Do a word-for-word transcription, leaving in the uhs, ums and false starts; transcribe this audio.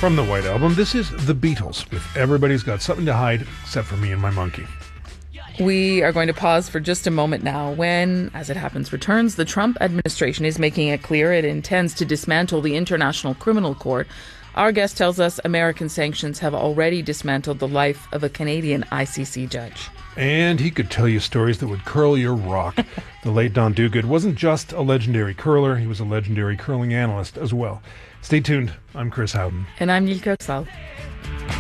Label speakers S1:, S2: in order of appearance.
S1: From the White Album, this is The Beatles with Everybody's Got Something to Hide Except for Me and My Monkey.
S2: We are going to pause for just a moment now when, as it happens, returns. The Trump administration is making it clear it intends to dismantle the International Criminal Court. Our guest tells us American sanctions have already dismantled the life of a Canadian I C C judge.
S1: And he could tell you stories that would curl your rock. The late Don Duguid wasn't just a legendary curler, he was a legendary curling analyst as well. Stay tuned. I'm Chris Howden.
S2: And I'm Nilka Sal.